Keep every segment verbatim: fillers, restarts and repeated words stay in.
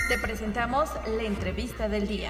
Te presentamos la entrevista del día.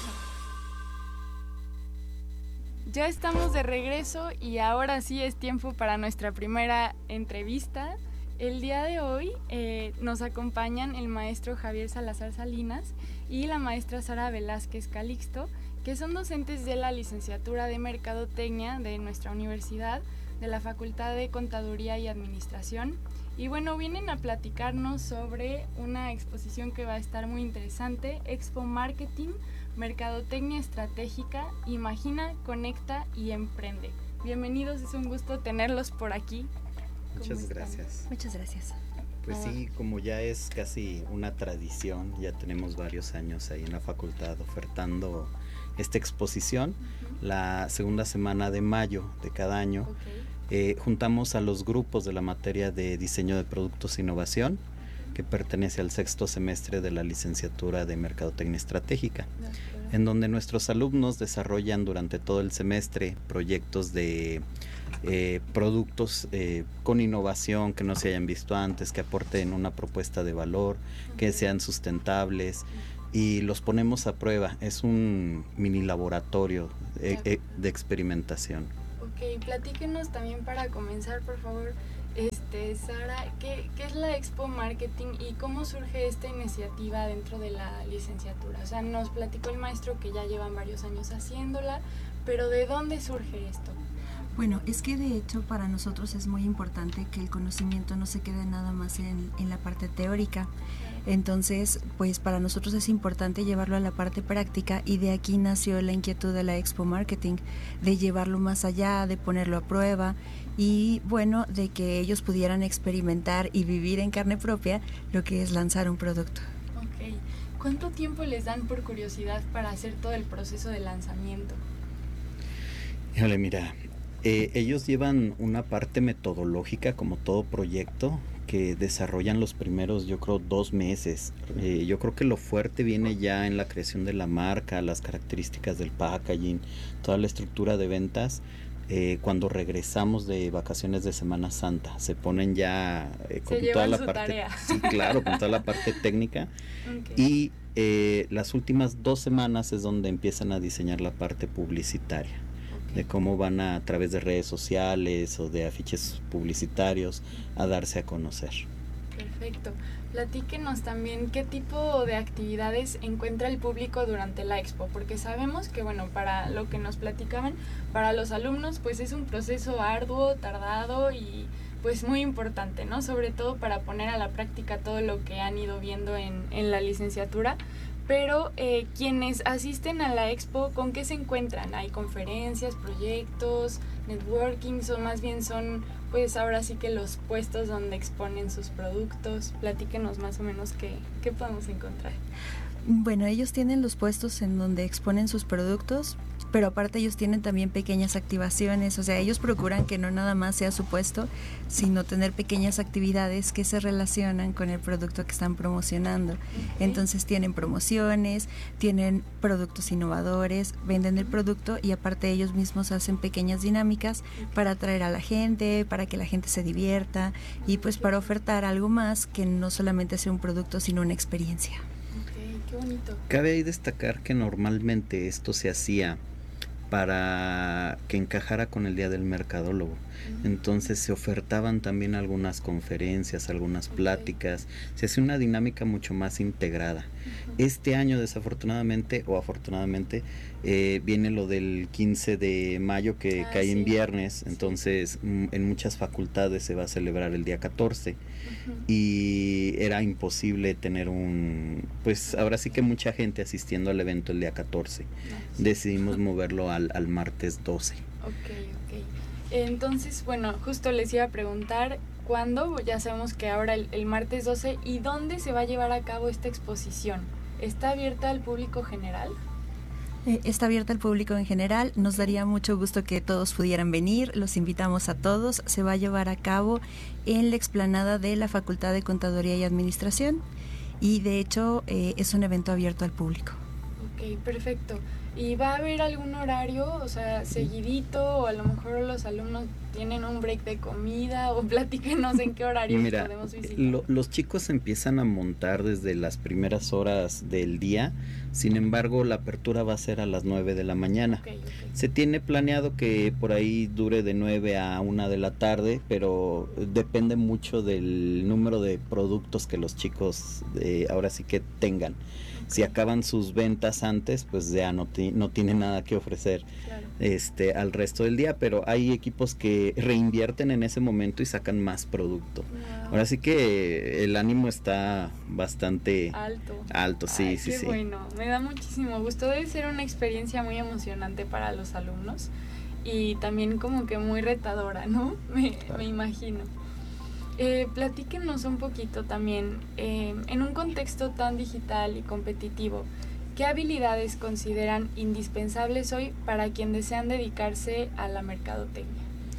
Ya estamos de regreso y ahora sí es tiempo para nuestra primera entrevista. El día de hoy eh, nos acompañan el maestro Javier Salazar Salinas y la maestra Sara Velázquez Calixto, que son docentes de la licenciatura de Mercadotecnia de nuestra universidad, de la Facultad de Contaduría y Administración. Y bueno, vienen a platicarnos sobre una exposición que va a estar muy interesante, Expo Marketing, Mercadotecnia Estratégica, Imagina, Conecta y Emprende. Bienvenidos, es un gusto tenerlos por aquí. Muchas gracias. Muchas gracias. Pues sí, como ya es casi una tradición, ya tenemos varios años ahí en la facultad ofertando esta exposición, uh-huh. La segunda semana de mayo de cada año. Okay. Eh, juntamos a los grupos de la materia de diseño de productos e innovación, que pertenece al sexto semestre de la licenciatura de Mercadotecnia Estratégica, okay. En donde nuestros alumnos desarrollan durante todo el semestre proyectos de eh, productos eh, con innovación que no se hayan visto antes, que aporten una propuesta de valor, okay. Que sean sustentables, y los ponemos a prueba. Es un mini laboratorio eh, eh, de experimentación. Ok, platíquenos también para comenzar, por favor, este, Sara, ¿qué, ¿qué es la Expo Marketing y cómo surge esta iniciativa dentro de la licenciatura? O sea, nos platicó el maestro que ya llevan varios años haciéndola, pero ¿de dónde surge esto? Bueno, es que de hecho para nosotros es muy importante que el conocimiento no se quede nada más en, en la parte teórica. Entonces, pues para nosotros es importante llevarlo a la parte práctica y de aquí nació la inquietud de la Expo Marketing, de llevarlo más allá, de ponerlo a prueba y bueno, de que ellos pudieran experimentar y vivir en carne propia lo que es lanzar un producto. Ok, ¿cuánto tiempo les dan por curiosidad para hacer todo el proceso de lanzamiento? Híjole, mira, eh, ellos llevan una parte metodológica como todo proyecto que desarrollan los primeros, yo creo, dos meses. Eh, yo creo que lo fuerte viene ya en la creación de la marca, las características del packaging, toda la estructura de ventas. Eh, cuando regresamos de vacaciones de Semana Santa, se ponen ya eh, con se toda la su parte, tarea. Sí, claro, con toda la parte técnica. Okay. Y eh, las últimas dos semanas es donde empiezan a diseñar la parte publicitaria. De cómo van a, a través de redes sociales o de afiches publicitarios a darse a conocer. Perfecto. Platíquenos también qué tipo de actividades encuentra el público durante la expo, porque sabemos que, bueno, para lo que nos platicaban, para los alumnos pues es un proceso arduo, tardado y pues muy importante, ¿no? Sobre todo para poner a la práctica todo lo que han ido viendo en, en la licenciatura. Pero eh, quienes asisten a la expo, ¿con qué se encuentran? ¿Hay conferencias, proyectos, networking, o más bien son, pues ahora sí que los puestos donde exponen sus productos? Platíquenos más o menos qué, qué podemos encontrar. Bueno, ellos tienen los puestos en donde exponen sus productos, pero aparte ellos tienen también pequeñas activaciones, o sea, ellos procuran que no nada más sea su puesto, sino tener pequeñas actividades que se relacionan con el producto que están promocionando. Okay. Entonces tienen promociones, tienen productos innovadores, venden el producto y aparte ellos mismos hacen pequeñas dinámicas para atraer a la gente, para que la gente se divierta y pues para ofertar algo más que no solamente sea un producto, sino una experiencia. Okay, qué bonito. Cabe ahí destacar que normalmente esto se hacía para que encajara con el Día del Mercadólogo. Uh-huh. Entonces se ofertaban también algunas conferencias, algunas okay. pláticas, se hace una dinámica mucho más integrada. Uh-huh. Este año desafortunadamente o afortunadamente eh, viene lo del quince de mayo que ah, cae sí. en viernes, entonces sí. en muchas facultades se va a celebrar el día catorce uh-huh. y era imposible tener un, pues ahora sí que mucha gente asistiendo al evento el día catorce. Uh-huh. Decidimos moverlo al, al martes doce. Ok, ok. Entonces, bueno, justo les iba a preguntar cuándo, ya sabemos que ahora el, el martes doce, ¿y dónde se va a llevar a cabo esta exposición? ¿Está abierta al público general? Eh, está abierta al público en general, nos daría mucho gusto que todos pudieran venir, los invitamos a todos, se va a llevar a cabo en la explanada de la Facultad de Contaduría y Administración y de hecho eh, es un evento abierto al público. Ok, perfecto. ¿Y va a haber algún horario, o sea, seguidito, o a lo mejor los alumnos tienen un break de comida, o platíquenos en qué horario Mira, podemos visitar? Lo, los chicos empiezan a montar desde las primeras horas del día, sin embargo la apertura va a ser a las nueve de la mañana. Okay, okay. Se tiene planeado que por ahí dure de nueve a una de la tarde, pero depende mucho del número de productos que los chicos eh, ahora sí que tengan. Okay. Si acaban sus ventas antes, pues ya no, ti, no tienen nada que ofrecer. Claro. Este, al resto del día, pero hay equipos que reinvierten en ese momento y sacan más producto. Wow. Ahora sí que el ánimo está bastante alto. Alto, sí, Ay, sí, qué sí. Bueno, me da muchísimo gusto. Debe ser una experiencia muy emocionante para los alumnos y también como que muy retadora, ¿no? Me, claro. me imagino. Eh, platíquenos un poquito también, eh, en un contexto tan digital y competitivo, ¿qué habilidades consideran indispensables hoy para quien desean dedicarse a la mercadotecnia?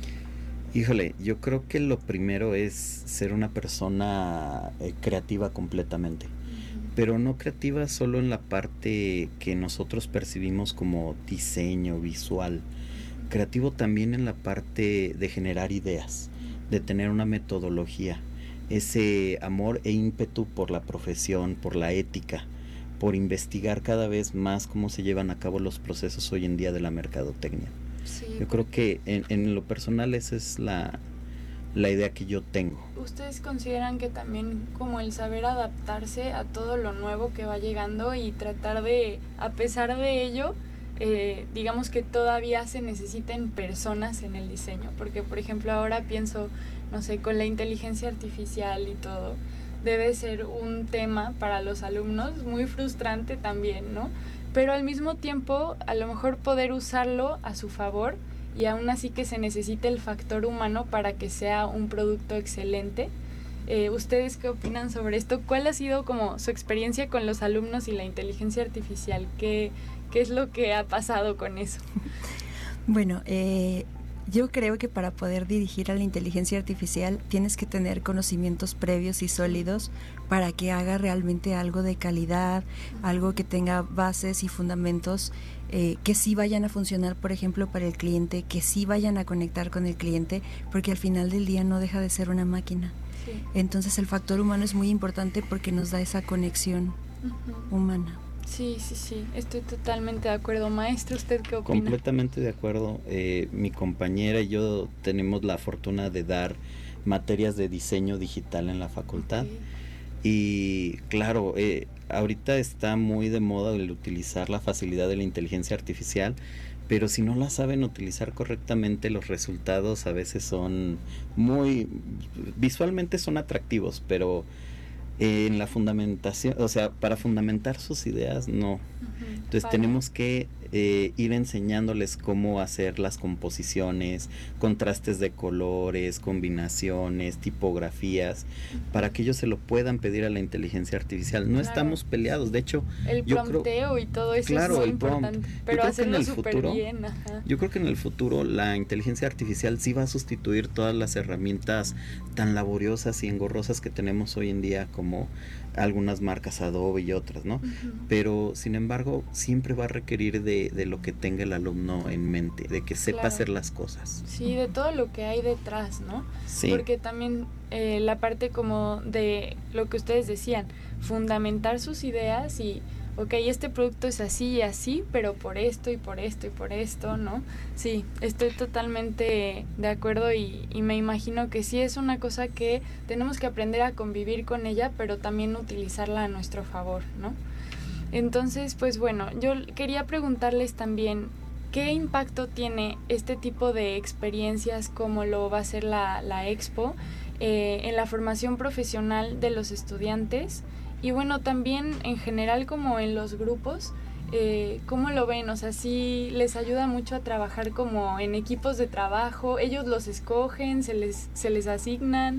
Híjole, yo creo que lo primero es ser una persona eh, creativa completamente, uh-huh. pero no creativa solo en la parte que nosotros percibimos como diseño visual, uh-huh. creativo también en la parte de generar ideas, de tener una metodología, ese amor e ímpetu por la profesión, por la ética, por investigar cada vez más cómo se llevan a cabo los procesos hoy en día de la mercadotecnia. Sí, yo creo que en, en lo personal esa es la, la idea que yo tengo. ¿Ustedes consideran que también como el saber adaptarse a todo lo nuevo que va llegando y tratar de, a pesar de ello, eh, digamos que todavía se necesiten personas en el diseño? Porque, por ejemplo, ahora pienso, no sé, con la inteligencia artificial y todo, debe ser un tema para los alumnos muy frustrante también, ¿no? Pero al mismo tiempo, a lo mejor poder usarlo a su favor y aún así que se necesite el factor humano para que sea un producto excelente. Eh, ¿Ustedes qué opinan sobre esto? ¿Cuál ha sido como su experiencia con los alumnos y la inteligencia artificial? ¿Qué, qué es lo que ha pasado con eso? Bueno, eh... yo creo que para poder dirigir a la inteligencia artificial tienes que tener conocimientos previos y sólidos para que haga realmente algo de calidad, algo que tenga bases y fundamentos eh, que sí vayan a funcionar, por ejemplo, para el cliente, que sí vayan a conectar con el cliente, porque al final del día no deja de ser una máquina. Sí. Entonces el factor humano es muy importante porque nos da esa conexión uh-huh. humana. Sí, sí, sí, estoy totalmente de acuerdo. Maestro, ¿usted qué opina? Completamente de acuerdo. Eh, mi compañera y yo tenemos la fortuna de dar materias de diseño digital en la facultad. Okay. Y claro, eh, ahorita está muy de moda el utilizar la facilidad de la inteligencia artificial, pero si no la saben utilizar correctamente, los resultados a veces son muy, visualmente son atractivos, pero Eh, en la fundamentación, o sea, para fundamentar sus ideas, no. Uh-huh. Entonces vale. tenemos que eh, ir enseñándoles cómo hacer las composiciones, contrastes de colores, combinaciones, tipografías, uh-huh. para que ellos se lo puedan pedir a la inteligencia artificial. No claro. estamos peleados, de hecho... El prompteo creo, y todo eso claro, es muy importante, prompt. pero hacerlo súper bien. Ajá. Yo creo que en el futuro la inteligencia artificial sí va a sustituir todas las herramientas tan laboriosas y engorrosas que tenemos hoy en día, como como algunas marcas Adobe y otras, ¿no? Uh-huh. Pero, sin embargo, siempre va a requerir de, de lo que tenga el alumno en mente, de que sepa claro. hacer las cosas. Sí, de todo lo que hay detrás, ¿no? Sí. Porque también eh, la parte como de lo que ustedes decían, fundamentar sus ideas y ok, este producto es así y así, pero por esto y por esto y por esto, ¿no? Sí, estoy totalmente de acuerdo y, y me imagino que sí es una cosa que tenemos que aprender a convivir con ella, pero también utilizarla a nuestro favor, ¿no? Entonces, pues bueno, yo quería preguntarles también, ¿qué impacto tiene este tipo de experiencias como lo va a ser la, la Expo eh, en la formación profesional de los estudiantes? Y bueno, también en general como en los grupos, eh, ¿cómo lo ven? O sea, ¿sí les ayuda mucho a trabajar como en equipos de trabajo? ¿Ellos los escogen? ¿Se les, se les asignan?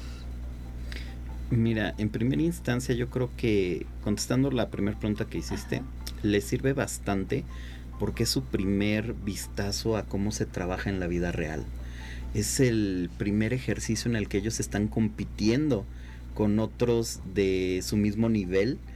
Mira, en primera instancia yo creo que, contestando la primera pregunta que hiciste, Ajá. les sirve bastante porque es su primer vistazo a cómo se trabaja en la vida real. Es el primer ejercicio en el que ellos están compitiendo con otros de su mismo nivel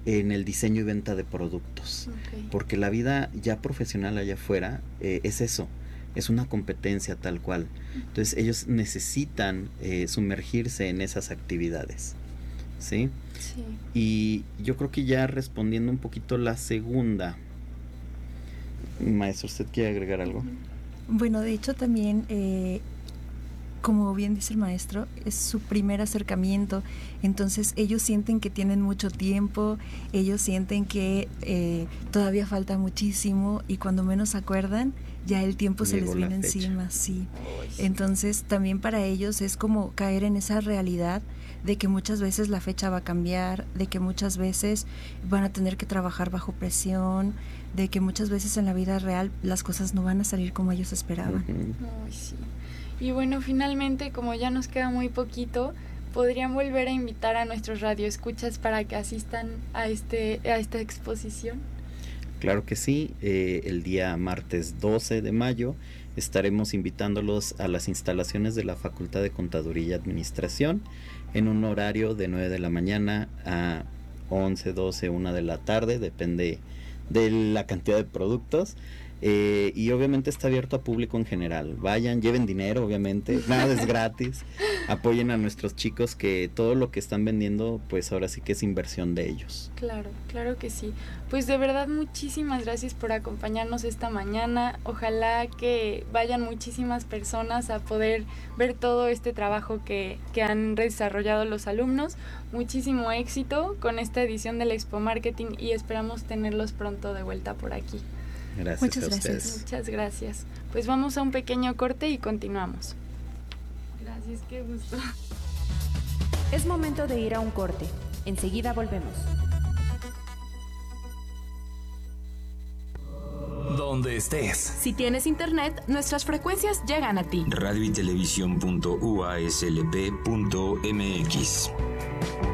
en el diseño y venta de productos. Okay. Porque la vida ya profesional allá afuera eh, es eso, es una competencia tal cual. Entonces ellos necesitan eh, sumergirse en esas actividades, ¿sí? Sí. Y yo creo que ya respondiendo un poquito la segunda, maestro, ¿usted quiere agregar algo? Bueno, de hecho también, eh, como bien dice el maestro, es su primer acercamiento, entonces ellos sienten que tienen mucho tiempo, ellos sienten que eh, todavía falta muchísimo y cuando menos se acuerdan, ya el tiempo se Llegó les la viene fecha. encima, sí. Ay, sí. Entonces también para ellos es como caer en esa realidad de que muchas veces la fecha va a cambiar, de que muchas veces van a tener que trabajar bajo presión, de que muchas veces en la vida real las cosas no van a salir como ellos esperaban. Ujú. Ay, sí. Y bueno, finalmente, como ya nos queda muy poquito, ¿podrían volver a invitar a nuestros radioescuchas para que asistan a, este, a esta exposición? Claro que sí, eh, el día martes doce de mayo estaremos invitándolos a las instalaciones de la Facultad de Contaduría y Administración en un horario de nueve de la mañana a once, doce, una de la tarde, depende de la cantidad de productos. Eh, y obviamente está abierto a público en general. Vayan, lleven dinero, obviamente, nada es gratis. Apoyen a nuestros chicos, que todo lo que están vendiendo, pues ahora sí que es inversión de ellos. Claro, claro que sí. Pues de verdad muchísimas gracias por acompañarnos esta mañana. Ojalá que vayan muchísimas personas a poder ver todo este trabajo que, que han desarrollado los alumnos. Muchísimo éxito con esta edición del Expo Marketing y esperamos tenerlos pronto de vuelta por aquí. Gracias Muchas a gracias. ustedes. Muchas gracias. Pues vamos a un pequeño corte y continuamos. Gracias, qué gusto. Es momento de ir a un corte. Enseguida volvemos. Donde estés. Si tienes internet, nuestras frecuencias llegan a ti. radio y televisión punto u a s l p punto m x